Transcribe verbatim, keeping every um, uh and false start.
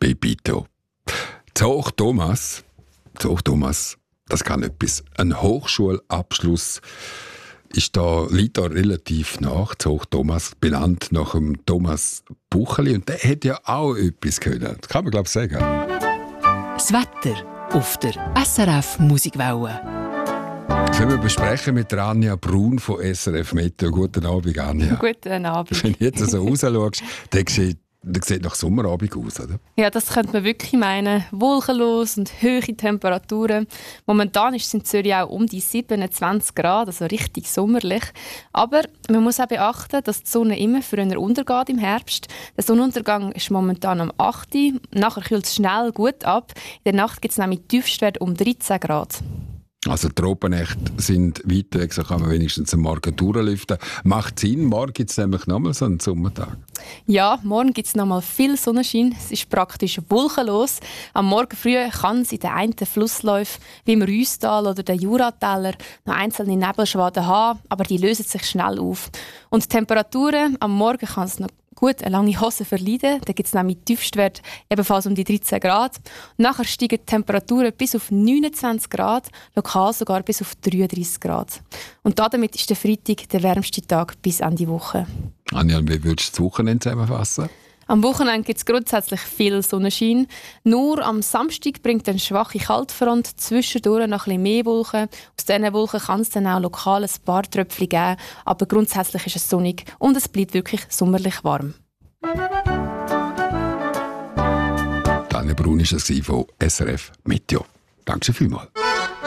Pepito. Zoch Thomas, Zoch Thomas, das kann etwas. Ein Hochschulabschluss ist da, liegt da relativ nach. Zoch Thomas, benannt nach dem Thomas Bucheli. Und der hätte ja auch etwas können. Das kann man, glaube ich, sagen. Das Wetter auf der S R F Musikwelle. Das können wir besprechen mit Anja Brun von S R F Meteo. Guten Abend, Anja. Guten Abend. Wenn du jetzt so rausschaust, dann sieht Das sieht nach Sommerabend aus, oder? Ja, das könnte man wirklich meinen. Wolkenlos und hohe Temperaturen. Momentan ist es in Zürich auch um die siebenundzwanzig Grad, also richtig sommerlich. Aber man muss auch beachten, dass die Sonne immer früher untergeht im Herbst. Der Sonnenuntergang ist momentan am acht Uhr. Nachher kühlt es schnell gut ab. In der Nacht gibt es nämlich Tiefstwert um dreizehn Grad. Also die Tropenächte sind weit weg, so kann man wenigstens am Morgen durchlüften. Macht Sinn, morgen gibt es nämlich nochmal so einen Sommertag. Ja, morgen gibt es nochmal viel Sonnenschein. Es ist praktisch wolkenlos. Am Morgen früh kann es in den einen Flussläufen, wie im Rüstal oder den Jurataler, noch einzelne Nebelschwaden haben, aber die lösen sich schnell auf. Und die Temperaturen am Morgen kann es noch gut eine lange Hose verleiden. Da gibt es nämlich Tiefstwert ebenfalls um die dreizehn Grad. Nachher steigen die Temperaturen bis auf neunundzwanzig Grad, lokal sogar bis auf dreiunddreißig Grad. Und damit ist der Freitag der wärmste Tag bis Ende Woche. Anja, wie würdest du das Wochenende zusammenfassen? Am Wochenende gibt es grundsätzlich viel Sonnenschein. Nur am Samstag bringt eine schwache Kaltfront zwischendurch noch ein bisschen mehr Wolken. Aus diesen Wolken kann es dann auch lokal ein paar Tröpfchen geben, aber grundsätzlich ist es sonnig und es bleibt wirklich sommerlich warm. Anja Brun war es von S R F Meteo. Danke vielmals.